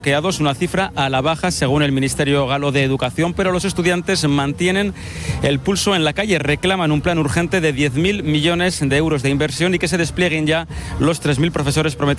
Una cifra a la baja según el Ministerio Galo de Educación, pero los estudiantes mantienen el pulso en la calle, reclaman un plan urgente de 10.000 millones de euros de inversión y que se desplieguen ya los 3.000 profesores prometidos